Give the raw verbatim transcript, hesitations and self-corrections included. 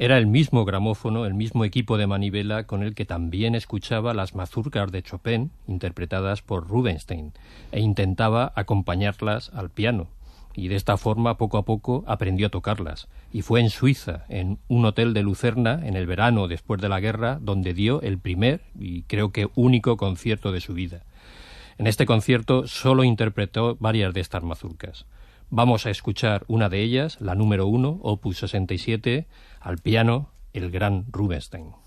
Era el mismo gramófono, el mismo equipo de manivela con el que también escuchaba las mazurkas de Chopin, interpretadas por Rubinstein, e intentaba acompañarlas al piano. Y de esta forma, poco a poco, aprendió a tocarlas. Y fue en Suiza, en un hotel de Lucerna, en el verano después de la guerra, donde dio el primer y creo que único concierto de su vida. En este concierto solo interpretó varias de estas mazurkas. Vamos a escuchar una de ellas, la número uno, opus sesenta y siete, al piano, el gran Rubinstein.